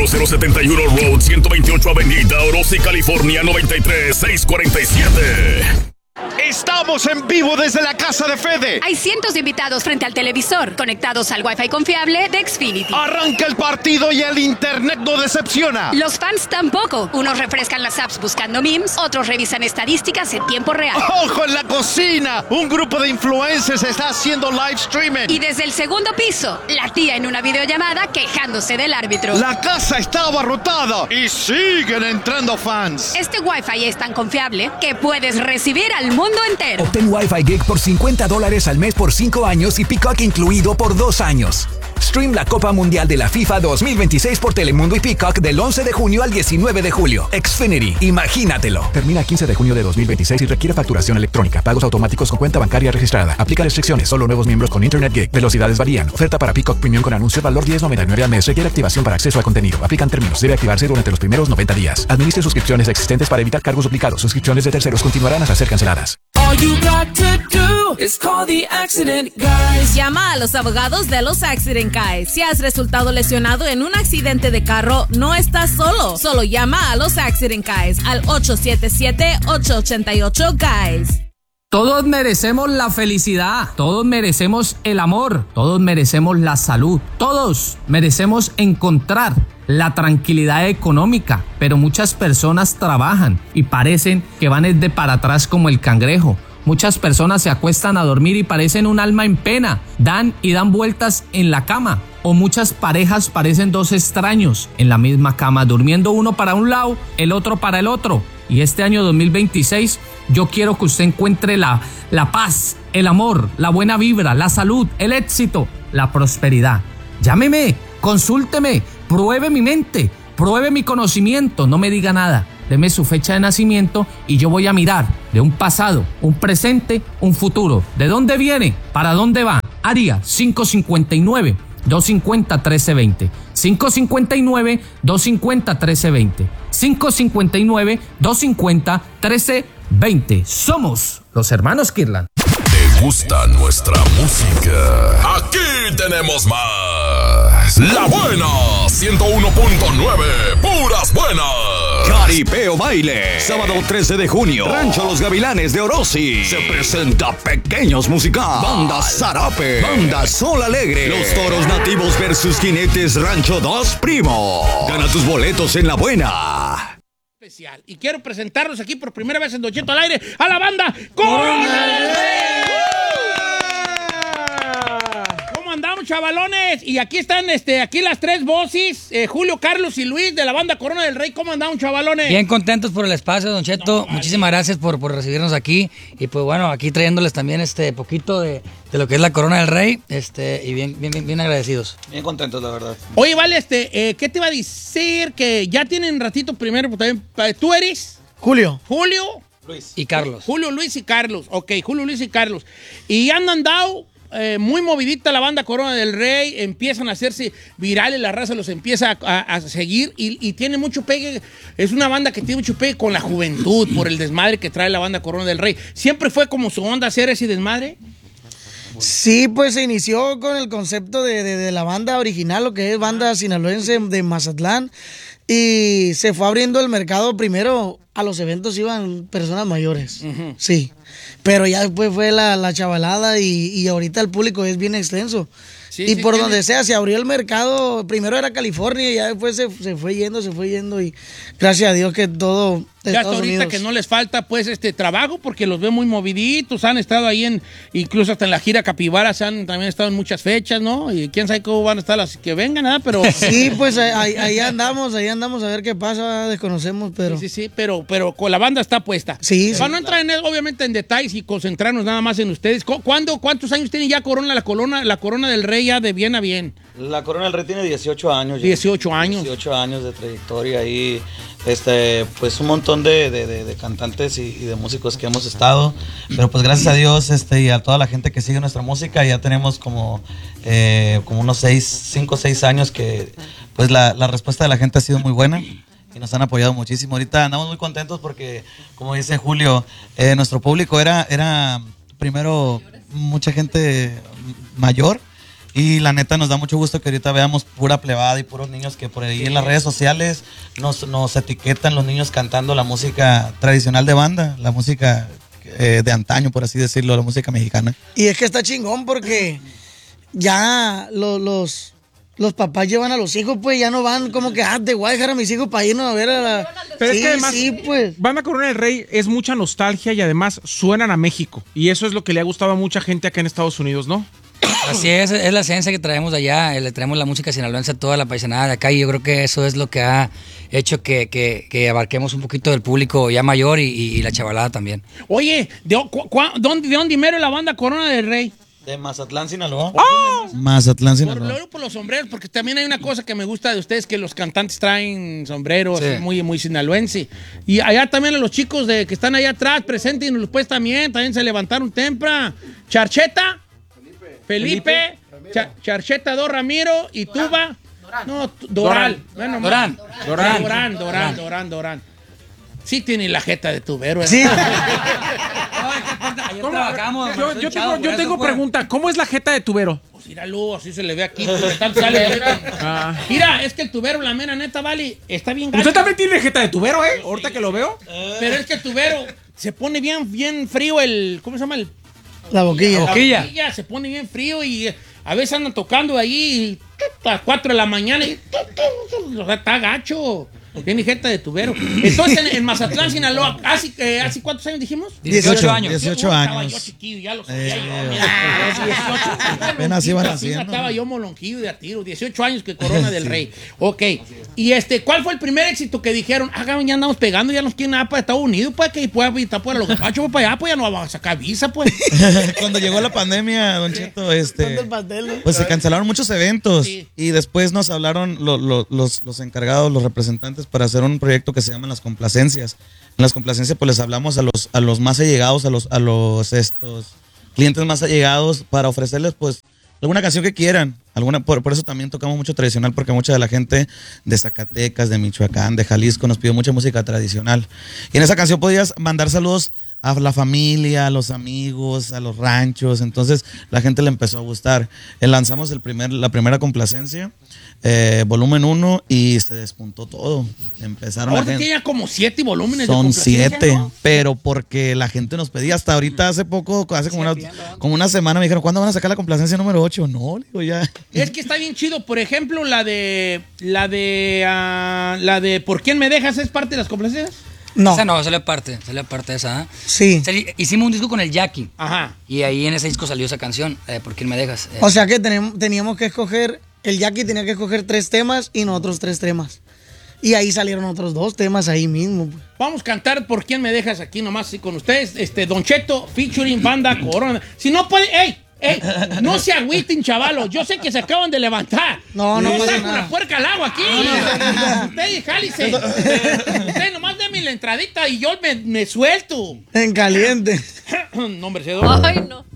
0071 Road, 128 Avenida, Orosi, California, 93647. Estamos en vivo desde la casa de Fede. Hay cientos de invitados frente al televisor, conectados al Wi-Fi confiable de Xfinity. Arranca el partido y el internet no decepciona. Los fans tampoco. Unos refrescan las apps buscando memes, otros revisan estadísticas en tiempo real. ¡Ojo en la cocina! Un grupo de influencers está haciendo live streaming. Y desde el segundo piso, la tía en una videollamada quejándose del árbitro. La casa está abarrotada y siguen entrando fans. Este Wi-Fi es tan confiable que puedes recibir al mundo entero. Obtén Wi-Fi Gig por $50 al mes por 5 años y Peacock incluido por 2 años. Stream la Copa Mundial de la FIFA 2026 por Telemundo y Peacock del 11 de junio al 19 de julio. Xfinity, imagínatelo. Termina 15 de junio de 2026 y requiere facturación electrónica. Pagos automáticos con cuenta bancaria registrada. Aplica restricciones. Solo nuevos miembros con Internet Gig. Velocidades varían. Oferta para Peacock Premium con anuncio. Valor $10.99 al mes. Requiere activación para acceso a contenido. Aplican términos. Debe activarse durante los primeros 90 días. Administre suscripciones existentes para evitar cargos duplicados. Suscripciones de terceros continuarán hasta ser canceladas. All you got to do is call the Accident Guys. Llama a los abogados de los Accident Guys. Si has resultado lesionado en un accidente de carro, no estás solo. Solo llama a los Accident Guys al 877-888-GUYS. Todos merecemos la felicidad, todos merecemos el amor, todos merecemos la salud, todos merecemos encontrar la tranquilidad económica, pero muchas personas trabajan y parecen que van de para atrás como el cangrejo. Muchas personas se acuestan a dormir y parecen un alma en pena, dan y dan vueltas en la cama. O muchas parejas parecen dos extraños en la misma cama, durmiendo uno para un lado, el otro para el otro. Y este año 2026 yo quiero que usted encuentre la paz, el amor, la buena vibra, la salud, el éxito, la prosperidad. Llámeme, consúlteme, pruebe mi mente, pruebe mi conocimiento, no me diga nada. Deme su fecha de nacimiento y yo voy a mirar de un pasado, un presente, un futuro. ¿De dónde viene? ¿Para dónde va? Área 559-250-1320. 559-250-1320. 559-250-1320. Somos los hermanos Kirlan. ¿Te gusta nuestra música? Aquí tenemos más. La Buena 101.9. Puras buenas. Jaripeo Baile. Sábado 13 de junio. Rancho Los Gavilanes de Orosi. Se presenta Pequeños Musical. Banda Zarape. Banda Sol Alegre. Los Toros Nativos versus Jinetes Rancho 2 Primo. Gana tus boletos en La Buena. Especial. Y quiero presentarlos aquí por primera vez en Don Cheto al aire a la banda Corona del Rey. ¿Cómo andamos, chavalones? Y aquí están aquí las tres voces, Julio, Carlos y Luis de la banda Corona del Rey. ¿Cómo andamos, chavalones? Bien contentos por el espacio, Don Cheto. Muchísimas gracias por recibirnos aquí. Y pues bueno, aquí trayéndoles también poquito de lo que es la Corona del Rey. Y bien agradecidos. Bien contentos, la verdad. Oye, vale, ¿qué te iba a decir? Que ya tienen ratito primero, pues, también, ¿tú eres? Julio. Luis. Y Carlos. Julio, Luis y Carlos. Ok, Julio, Luis y Carlos. Y han andado muy movidita la banda Corona del Rey. Empiezan a hacerse virales, la raza los empieza a seguir y tiene mucho pegue. Es una banda que tiene mucho pegue con la juventud por el desmadre que trae la banda Corona del Rey. ¿Siempre fue como su onda hacer ese desmadre? Sí, pues se inició con el concepto de la banda original, lo que es banda sinaloense de Mazatlán, y se fue abriendo el mercado. Primero a los eventos iban personas mayores, sí, pero ya después fue la chavalada y ahorita el público es bien extenso. Sí, y sí, por donde sea, se abrió el mercado. Primero era California y ya después se fue yendo y gracias a Dios que todo de ya Estados hasta ahorita Unidos. Que no les falta pues trabajo porque los veo muy moviditos, han estado ahí incluso hasta en la gira Capibara, también estado en muchas fechas, ¿no? Y quién sabe cómo van a estar las que vengan, ¿verdad? Pero sí, pues ahí andamos a ver qué pasa, desconocemos, pero sí, pero con la banda está puesta. Sí. Para no entrar obviamente en detalles y concentrarnos nada más en ustedes, ¿cuántos años tiene ya la Corona del Rey ya de bien a bien? La Corona del Rey tiene 18 años. Ya. 18 años. 18 años de trayectoria y pues un montón de cantantes y de músicos que hemos estado, pero pues gracias a Dios y a toda la gente que sigue nuestra música ya tenemos como unos 5 o 6 años que pues la respuesta de la gente ha sido muy buena y nos han apoyado muchísimo. Ahorita andamos muy contentos porque, como dice Julio, nuestro público era primero mucha gente mayor Y la neta nos da mucho gusto que ahorita veamos pura plebada y puros niños que por ahí en las redes sociales nos etiquetan los niños cantando la música tradicional de banda, la música de antaño, por así decirlo, la música mexicana. Y es que está chingón porque ya los papás llevan a los hijos, pues ya no van como que, te voy a dejar a mis hijos para irnos a ver a la... Pero sí, es que además, pues. Banda Corona del Rey es mucha nostalgia y además suenan a México. Y eso es lo que le ha gustado a mucha gente acá en Estados Unidos, ¿no? Así es la esencia que traemos de allá, le traemos la música sinaloense a toda la paisanada de acá y yo creo que eso es lo que ha hecho que abarquemos un poquito del público ya mayor y la chavalada también. Oye, ¿de dónde mero la Banda Corona del Rey? De Mazatlán, Sinaloa. ¡Oh! Mazatlán, Sinaloa. Por los sombreros, porque también hay una cosa que me gusta de ustedes, que los cantantes traen sombreros, Sí. muy, muy sinaloense. Y allá también a los chicos que están allá atrás, presentes, pues también se levantaron temprano. Charcheta, Felipe. Charcheta, Ramiro y Tuba. Doral. Bueno, Dorán. Sí tiene la jeta de tubero. Sí. Yo tengo pregunta, ¿cómo es la jeta de tubero? Pues míralo, así se le ve aquí, porque tanto sale. Mira, es que el tubero, la mera neta, vale, está bien gacho. Usted también tiene jeta de tubero, ¿eh? Ahorita que lo veo. Pero es que el tubero se pone bien frío ¿cómo se llama? La boquilla. La boquilla se pone bien frío y a veces andan tocando ahí a las 4 de la mañana y está gacho. Tiene jeta de tubero. Entonces en Mazatlán, Sinaloa, ¿hace cuántos años dijimos? 18 años. Estaba yo chiquillo, ya lo sabía yo. Apenas iban haciendo. Estaba yo molonquillo de a tiro, 18 años que Corona del Rey. Ok. Y ¿cuál fue el primer éxito que dijeron? Ya andamos pegando, ya nos quieren nada para Estados Unidos, pues que pueda estar fuera los gapachos, pues para allá, pues ya no vamos a sacar visa, pues. Cuando llegó la pandemia, Don Cheto, pues se cancelaron muchos eventos y después nos hablaron los encargados, los representantes para hacer un proyecto que se llama Las Complacencias. En Las Complacencias pues les hablamos a los más allegados, a los clientes más allegados para ofrecerles pues alguna canción que quieran. Por eso también tocamos mucho tradicional, porque mucha de la gente de Zacatecas, de Michoacán, de Jalisco nos pidió mucha música tradicional. Y en esa canción podías mandar saludos a la familia, a los amigos, a los ranchos. Entonces la gente le empezó a gustar. Lanzamos la primera complacencia, volumen 1, y se despuntó todo. Empezaron Ahora tiene como 7 volúmenes Son de complacencia, 7, ¿no? pero porque la gente nos pedía. Hasta ahorita, hace como una semana me dijeron, ¿cuándo van a sacar la complacencia número 8? No, digo ya. Es que está bien chido. Por ejemplo, la de ¿Por quién me dejas? ¿Es parte de las complacencias? No. Esa no, sale parte de esa. Sí. Hicimos un disco con el Jackie. Ajá. Y ahí en ese disco salió esa canción, ¿Por quién me dejas? O sea que teníamos que escoger, el Jackie tenía que escoger 3 temas y nosotros 3 temas. Y ahí salieron otros 2 temas ahí mismo. Vamos a cantar ¿Por quién me dejas? Aquí nomás así con ustedes. Don Cheto featuring Banda Corona. Si no puede, ¡ey! No se agüiten, chavalos. Yo sé que se acaban de levantar. No pasa con nada. la puerca al agua aquí. Ustedes, jálice. Ustedes nomás denme la entradita y yo me suelto. En caliente. No, hombre, se duerme. Ay, no.